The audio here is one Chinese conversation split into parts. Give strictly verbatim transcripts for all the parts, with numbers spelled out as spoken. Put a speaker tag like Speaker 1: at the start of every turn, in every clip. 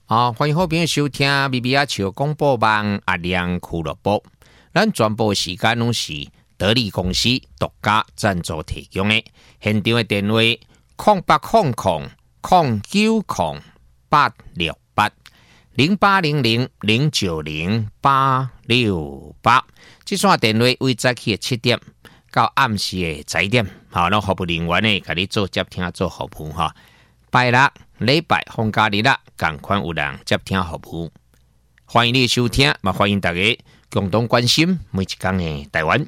Speaker 1: 啊，欢迎好朋友收听 B B 阿球广播网阿亮俱乐部。咱全部时间拢是得力公司独家赞助提供的。现场的电话空八空空空九空八六八零八零零零九零八六八。这串电话为早起的七点到暗时的十一点，好，咱服务人员呢，给你做接听做服务哈。拜六、礼拜、放假日啦，同款有人接听服务。欢迎你收听，嘛欢迎大家共同关心每一天的台湾。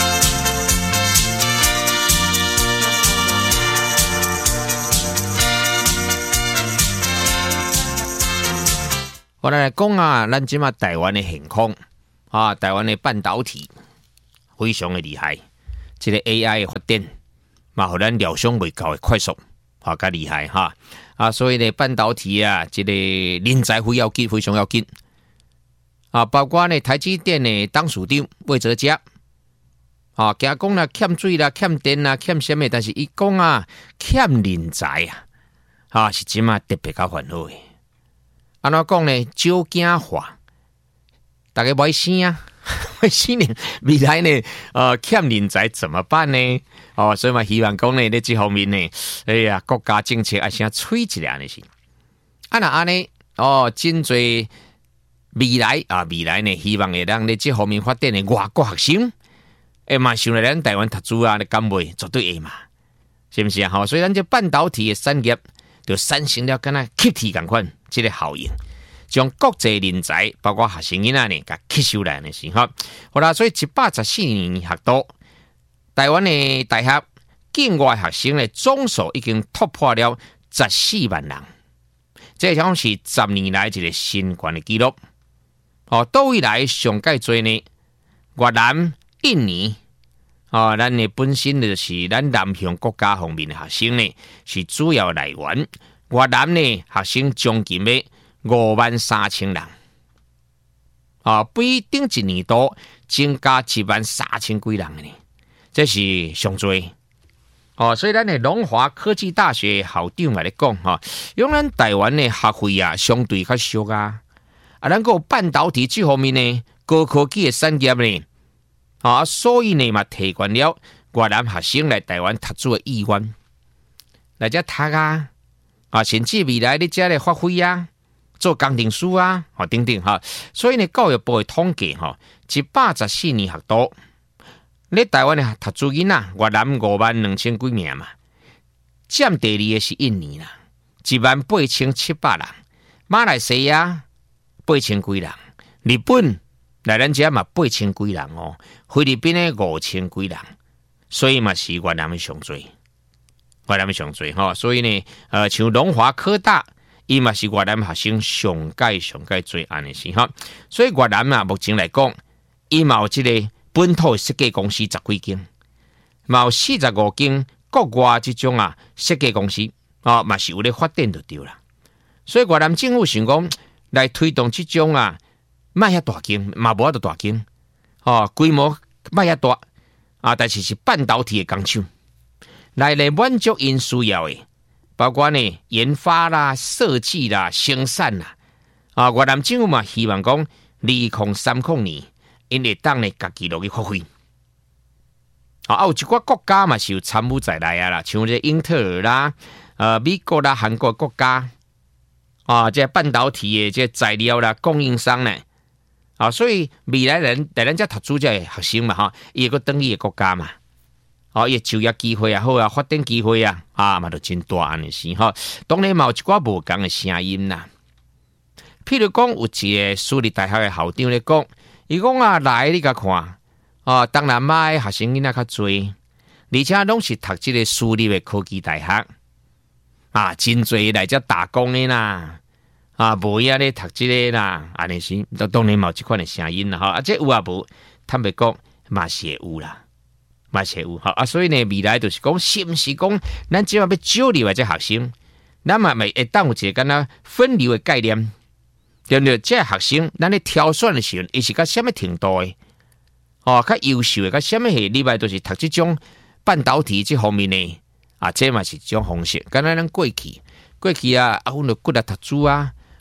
Speaker 1: 我来讲啊，咱即马台湾的现况啊，台湾的半导体非常的厉害，这个 A I 的发展嘛，互咱料想未到的快速。啊，较厉害哈！啊，所以呢，半导体啊，这个人才非要紧，非常要紧啊。包括呢，台积电的董事长魏哲家啊，惊讲啦，欠水啦，欠电啦，欠什么？但是伊讲啊，欠人才啊，啊，是即马特别较烦恼的。安怎讲呢？少惊化，大家不生啊，不生呢？未来呢？呃，欠人才怎么办呢？哦，所以嘛，希望讲呢，在这方面呢，哎呀，国家政策啊，先催一下呢是。啊那安尼，哦，真侪未来啊，未来呢，希望会让在这方面发展的外国学生，哎嘛，想来咱台湾读书啊，你敢袂绝对会嘛？是不是啊？好，所以咱这半导体的产业就产生了敢若吸体共款，这个效应，将国际人才，包括学生囡仔呢，甲吸收来呢是哈。好啦，所以一百十四年学度。台湾的大学境外学生的总数已经突破了十四万人，这将是十年来一个新高的纪录。哦，倒位来上介多呢？越南、印尼，哦，咱的本身就是咱南向国家方面的学生呢，是主要来源。越南呢学生将近要五万三千人，啊，比顶一年度增加一万三千几人呢。这是上多哦，所以咱的龙华科技大学校长来讲哈，用咱台湾的学费啊，相对较俗啊，啊，咱个半导体这方面呢，高科技的产业呢，啊，所以呢嘛，提高了越南学生来台湾读书的意愿，来这读啊，啊，甚至未来你这来发挥啊，做工程师啊，啊，等等哈，所以呢，教育部的统计哈，一百十四年学度。你台湾的读书囡仔，越南五万两千几名嘛，占第二的是印尼啦，一万八千七百人，马来西亚八千几人，日本来咱遮嘛八千几人哦，菲律宾的五千几人，所以嘛是越南的上多，越南的上多哈，所以呢，呃，像龙华科大，伊嘛是越南学生上届上届最安的是哈，所以越南啊，目前来讲，伊嘛有这个。本土设计公司十几间，嘛有四十五间国外这种啊设计公司啊，嘛是有咧发展就对啦。所以越南政府想讲来推动这种啊，卖遐大间，嘛无遐大间，哦，规模卖遐大啊，但是是半导体的工厂，来来满足因需要的，包括呢研发啦、设计啦、生产啦，啊，越南政府嘛希望讲二零三零年。因会当呢，家己落去发挥。啊，有一寡国家嘛是有参与在内啊啦，像这英特尔啦、呃美国啦、韩国国家啊，这半导体的这材料啦供应商呢，啊，所以未来人来咱遮读书这学生嘛，哈，伊个等伊个国家嘛，哦，伊就业机会也好啊，发展机会啊，啊嘛都真大安尼是哈。当然嘛有一寡无共的声音啦，譬如讲有一个私立大学的校长咧讲。伊讲啊，来你甲看，哦，当然嘛，学生囡仔较多，而且拢是读这个私立的科技大学，啊，真侪来遮打工的啦，啊，无遐咧读这个啦，安尼是，当然嘛有这款的声音啦，哈，啊，这有啊无，坦白讲嘛是会有啦，嘛是会有，哈，啊，所以呢，未来就是讲，是毋是讲，咱只要要招留这学生，咱嘛咪会当有一个敢若分流的概念。对不对？这学生，咱咧挑选的时候，伊是到什么程度的？哦，较优秀的，到什么系？另外都是读这种半导体这方面的啊，这嘛是一种方式。刚才咱过去，过去啊，啊，阮就过来读书啊，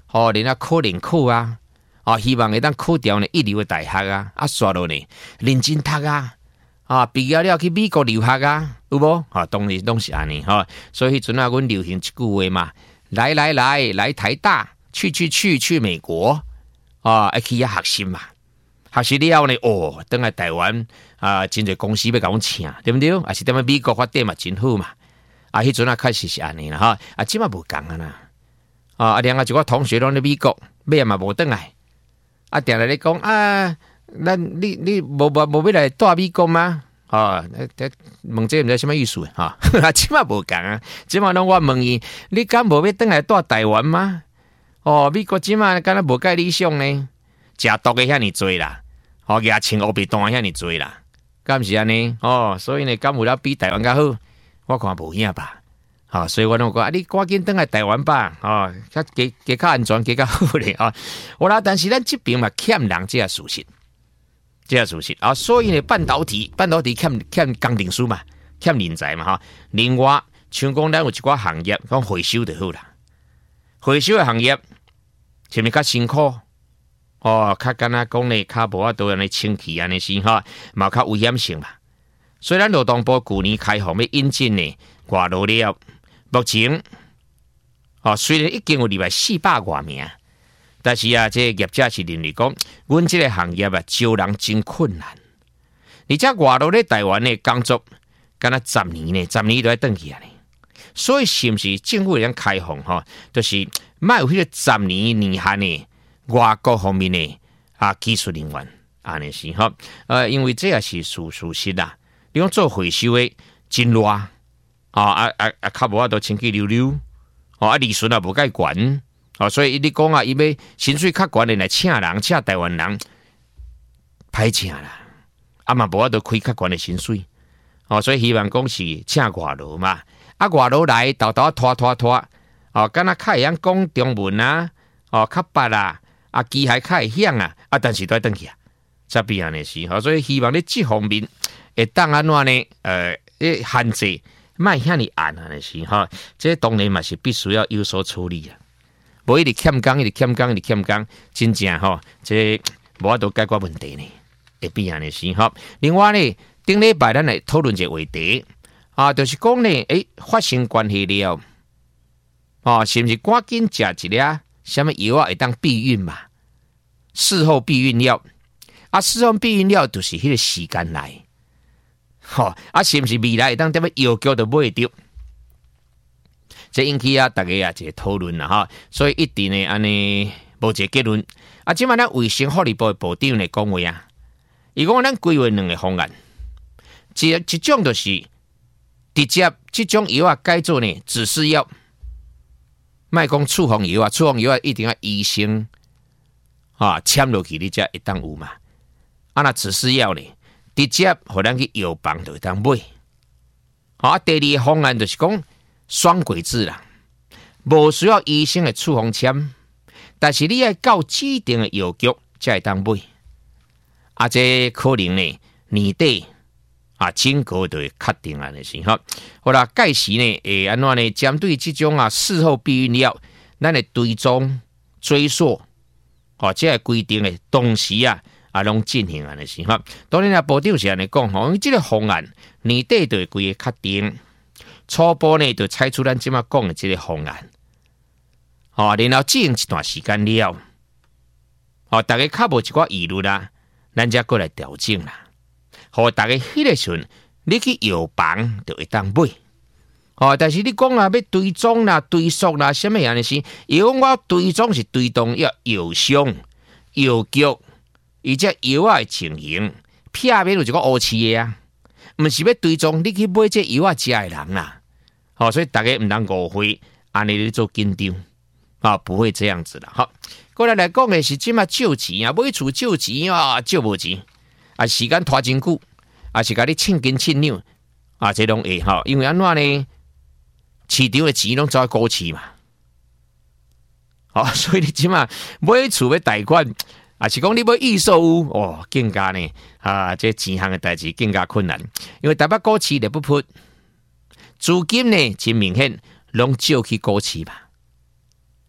Speaker 1: 哦，人家考人考啊，哦，希望会当考掉呢一流的大学啊，啊，刷落呢认真读啊，啊，毕业了去美国留学啊，有无？啊，当然拢是安尼哈。所以迄阵啊，阮流行一句话嘛，来来来来台大，去去去去美国，啊，爱去遐学习嘛。学习了呢，哦，等来台湾啊，真侪公司要甲阮请，对不对？啊，是踮咧美国发展嘛，真好嘛。啊，迄阵啊开始是安尼啦哈，啊，即嘛无共啊啦。啊，啊，另外一个同学拢咧美国，尾嘛无转来。啊，定来咧讲啊，咱你你无无无要来带美国吗？啊，问这毋知什么意思哈？啊，即嘛无共啊，即嘛拢我问伊，你敢无要转来带台湾吗？哦，美国即嘛敢若无介理想呢？食毒的遐尼多啦，哦，牙青乌鼻蛋遐尼多啦，敢是安尼？哦，所以呢，敢有了比台湾较好？我看无影吧。好、哦，所以我拢讲啊，你赶紧登来台湾吧，哦，较加加较安全，加较好咧啊。我啦，但是咱这边嘛欠人这个事实，这个事实啊，所以呢，半导体半导体欠欠工程师嘛，欠人才嘛哈。另外，像讲咱有一寡行业，讲回收就好啦，回收的行业是咪较辛苦？哦，较敢若讲咧，较无法度安尼清气安尼先哈，嘛较危险性嘛。虽然劳动部去年开放要引进呢外劳了，目前哦虽然已经有二百四百外名，但是啊，这业者是认为讲，阮这个行业啊招人真困难。而且外劳咧台湾的工作，敢若十年呢，十年都要转去啊呢。所以是毋是政府会开放吼，就是莫有迄个十年年限呢？外国方面的啊技术人员安尼是吼，呃，因为这也是事事实啦。你讲做回收的真热啊啊啊啊，较无法度清气溜溜，哦啊利润也无介悬，哦，所以你讲啊，伊要薪水较悬的来请人，请台湾人歹请啦，啊嘛无法度开较悬的薪水，哦，所以希望讲是请外劳嘛，啊外劳来豆豆拖拖拖，哦，敢若较会晓讲中文啊，哦较捌啦。啊，机械较会响啊，啊，但是都要转去啊，这边安尼是，吼，所以希望你这方面会当安怎呢？呃，限制莫遐尼严安尼是，吼，这当然嘛是必须要有所处理啊。无一直欠工，一直欠工，一直欠工，真正吼，这无法度解决问题呢，会变安尼是，吼。另外呢，顶礼拜咱来讨论一个话题啊，就是讲呢，诶，发生关系了，哦，是毋是赶紧食一粒？什么药啊会当避孕嘛？事后避孕药啊，事后避孕药就是迄个时间来，吼、哦、啊，是毋是未来会当踮咧药局就买得到？这引起啊大家啊一个讨论啦哈，所以一定呢安尼无一个结论。啊，即摆咱卫生福利部的部长来讲话啊，伊讲咱规划两个方案，一一种就是直接即种药啊改做呢指示药。莫讲处方药啊，处方药啊一定要医生啊签落去，你才会当有嘛。啊，那指示药呢，直接互咱去药房就会当买。啊，第二个方案就是讲双轨制啦，无需要医生的处方签，但是你要到指定的药局才会当买。啊，这可能呢年底。啊，经过就会确定安尼是吼。好啦，届时呢，会安怎呢？针对这种啊事后避孕药，咱的追踪追溯，哦，这个规定的同时啊，啊，拢进行安尼是吼。当然啊，部长是安尼讲吼，因为这个方案年底就会规个确定，初步呢就采取咱即马讲的这个方案，哦，然后进行一段时间了，哦，大家较无一寡疑虑啦，咱才过来调整啦。互大家迄个时阵，你去药房就会当买。哦，但是你讲啊，要追踪啦、追溯啦，什么样的事？因为我追踪是追踪要药商、药局，而且药啊的情形，片面有一个乌漆的啊，毋是要追踪你去买这药啊食的人啦。好、哦，所以大家毋通误会，安尼咧做紧张啊，不会这样子啦。好，过来来讲的是即马借钱啊，买厝借钱啊，借无钱。啊，时间拖真久，啊是甲你称斤称两，啊这拢会吼，因为安怎呢？市场的钱拢走去股市嘛，好、哦，所以你即马买厝要贷款，啊是讲你买预售屋，哦，更加呢啊，这钱行的代志更加困难，因为台北股市就不扑，资金呢真明显拢借去股市嘛，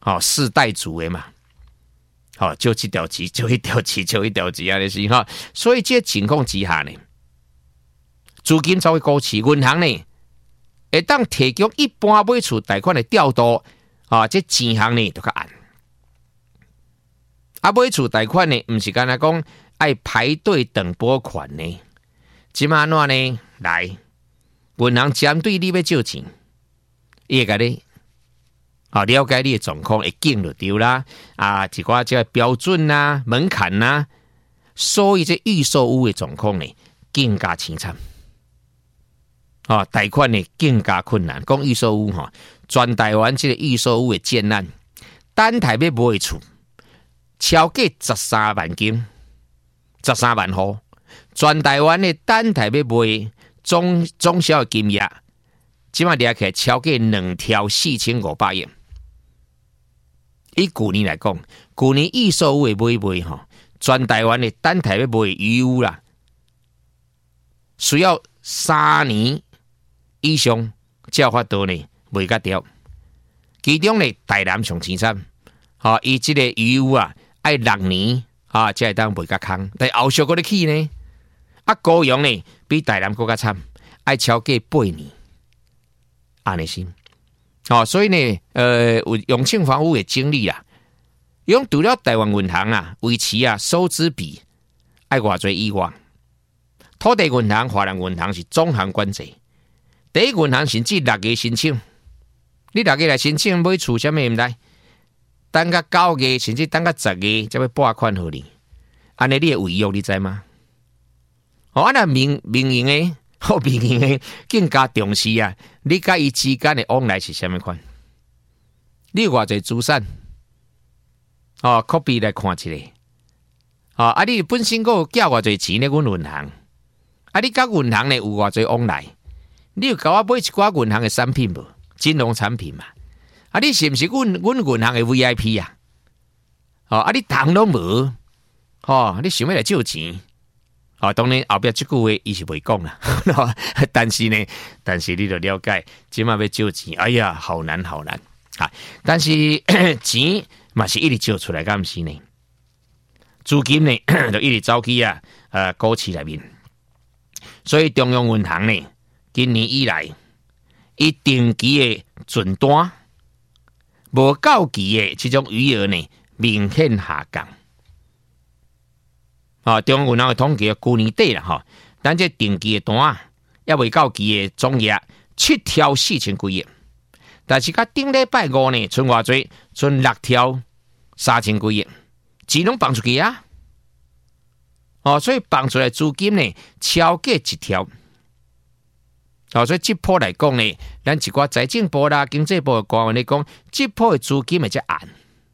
Speaker 1: 好、哦、世代主的嘛，好、哦、就这条旗，就一条旗，就一条旗啊，就是哈。所以这情况之下呢，资金才会过去，银行呢会当提供一般买厝贷款的调度啊，这钱行呢就较暗。啊，买厝贷款呢，唔是干那讲爱排队等拨款呢，即马怎呢？来，银行针对你要借钱，伊会甲你啊了解你的状况，会警就对啦。啊，一寡这个标准呐、门槛呐，所以这预售屋的状况呢，更加凄惨。啊，贷款呢更加困难。讲预售屋哈，全台湾这个预售屋的建案，单台要买厝。超过十三万间，十三万户，全台湾的单台要卖总总销金额，即马掠起来超过两条四千五百亿。以去年来讲，去年预售屋的买卖吼，全台湾的单台要卖余屋啦，需要三年以上才有法度呢卖甲掉。其中呢，台南上凄惨，吼，伊即个余屋啊。爱六年啊，才会当卖甲空，但后续嗰啲起呢，啊高雄呢比台南更加惨，爱超过八年，安尼先。哦，所以呢，呃，有永庆房屋的经历啊，用除了台湾银行啊维持啊收支比爱偌侪以外，土地银行、华人银行是总行管制，第一银行甚至六个申請，你六个来申請買厝，啥物唔知？等到九月，甚至等到十月，才要拨款互你。安尼你的违约，你知吗？哦，安那民民营的，好民营的更加重视啊！你甲伊之间的往来是啥物款？你有偌侪资产？哦，可比来看一下。哦，啊，你本身个寄偌侪钱咧？阮银行，啊，你甲银行咧有偌侪往来？你有甲我买一寡银行的产品无？金融产品嘛？啊！你是毋是阮阮银行的 V I P 啊？哦，啊！你通拢无，哦，你想要来借钱，哦，当然后壁即句话伊是袂讲啦，但是呢，但是你就了解，即马要借钱，哎呀，好难好难啊！但是钱嘛是一直借出来，敢毋是呢？资金呢就一直走去啊，呃，股市内面，所以中央银行呢，今年以来，伊定期的存单。无到期的这种余额呢，明显下降。啊，中央银行的统计，去年底啦哈，咱这定期的单也未到期的总额七条四千几亿，但是甲顶礼拜五呢，剩偌济，剩六条三千几亿，钱拢放出去啊！哦，所以放出来资金呢，超过一条。哦，所以这波来讲呢，咱一寡财政部啦、经济部的官员来讲，这波的资金会只暗，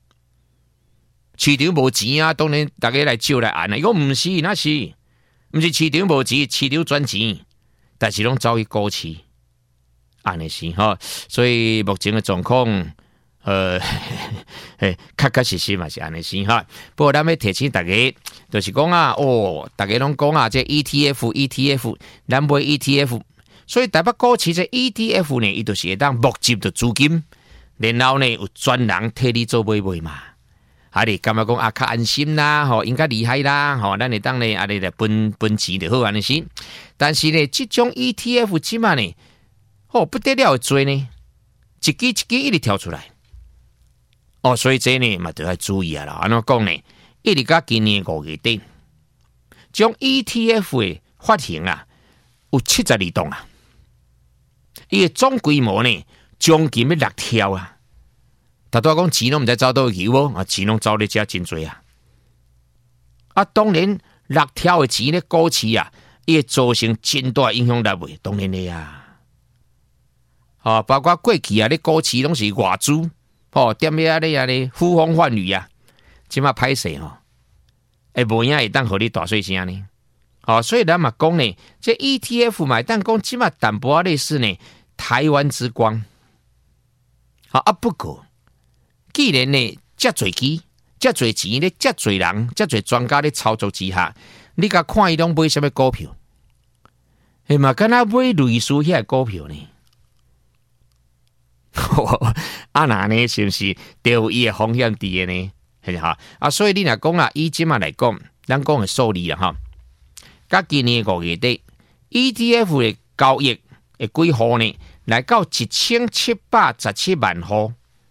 Speaker 1: 市场无钱啊，当然大家来借来按啊。如果唔是，那是唔是市场无钱，市场赚钱，但是拢走去股市，安尼是哈。所以目前的状况，呃，嘿，确确实实嘛是安尼是哈。不过咱要提醒大家，就是讲啊，哦，大家拢讲啊，这 E T F、E T F， 咱买 E T F。所以台北股市这 E T F 呢，伊就是会当募集的资金，然后呢有专人替你做买卖嘛。啊，你感觉讲啊较安心啦，吼，应该厉害啦，吼，咱会当呢啊，你来分分钱就好安尼是。但是呢，这种 E T F 即嘛呢，哦不得了的多呢，一支一支一直跳出来。哦，所以这呢嘛都要注意啊啦。安怎讲呢？一直到今年五月底，将 E T F 的发行啊，有七十二栋啊。伊个总规模呢，将近要六条啊！大多讲钱拢毋知走倒去无，啊钱拢走咧遮真多啊！啊，当然六条的钱咧，股市啊，伊会造成真大影响力袂？当然咧啊！哦，包括过去啊，咧股市拢是外资，哦，踮遐咧啊咧呼风唤雨啊，即马歹势吼，会无影会当互你大细声呢？哦，所以咱嘛讲呢，这 E T F 嘛，但讲即马淡薄类似呢，台湾之光。好啊，不过既然呢，遮侪支、遮侪钱咧、遮侪人、遮侪专家咧操作之下，你甲看伊拢买什么股票？诶嘛，敢若买类似遐股票呢？ 啊那呢是不是都有伊的风险伫的呢？是哈啊，所以你若讲啊，以今嘛来讲，咱讲的数字啦哈，甲今年五月底 E T F 的交易的几户呢，来到一千七百十七万户。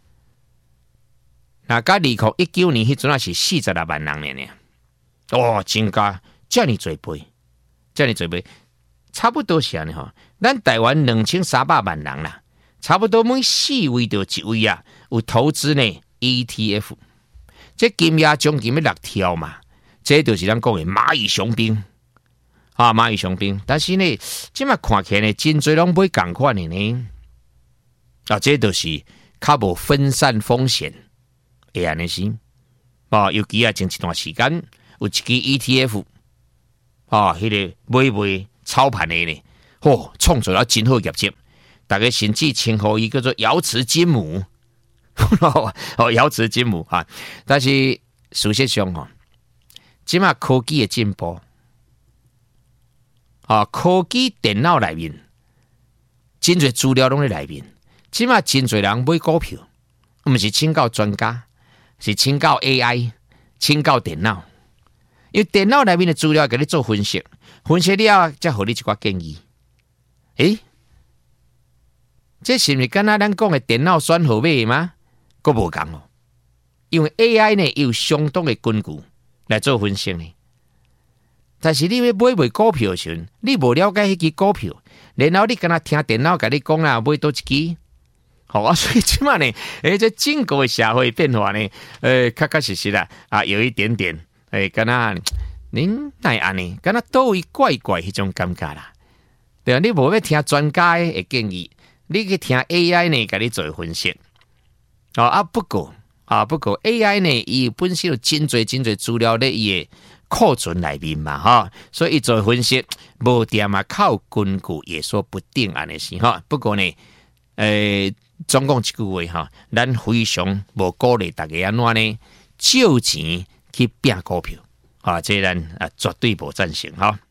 Speaker 1: 那甲二零一九年迄阵啊是四十六万人呢呢，哦，增加这么多倍，这么多倍，差不多是安尼吼。咱台湾两千三百万人啦，差不多每四位就一位啊有投资呢 E T F， 这金额将近要六条嘛，这就是咱讲的蚂蚁雄兵啊，蚂蚁雄兵。但是呢，即马看起来呢，真侪拢买共款的呢，啊，这就是较无分散风险。会安尼是，哦，尤其啊，前一段时间有一支 E T F， 哦，迄、那个买卖操盘的呢，哦，创造了真好业绩，大家甚至称呼伊叫做瑶池金母，哦，瑶池金母啊。但是事实上哦，即马科技的进步，啊，科技电脑内面，真侪资料拢在内面，即马真侪人买股票，毋是请教专家。是请教 A I， 请教电脑，因为电脑内面的资料给你做分析，分析了才给你一寡建议。诶，这是不是敢若咱讲的电脑选号码吗？佫无共哦，因为 A I 呢有相当的根据来做分析呢。但是你要买卖股票的时候，你无了解迄支股票，然后你敢若听电脑甲你讲啦，买多一支。好啊，所以起码呢，诶，这整个的社会变化呢，呃，确确实实啦，啊，有一点点，诶，敢若您奈安尼，敢若都会怪怪迄种感觉啦。对啊，你无要听专家的建议，你去听 A I 呢，甲你做分析。哦啊，不过啊，不过 A I 呢，伊本身有真侪真侪资料咧，伊的库存内面嘛，哈，所以伊做分析，无点嘛靠根据也说不定安尼是哈。不过呢，诶。总讲一句话哈，咱非常无鼓励大家安怎呢？借钱去拼股票啊，这咱啊绝对无赞成哈。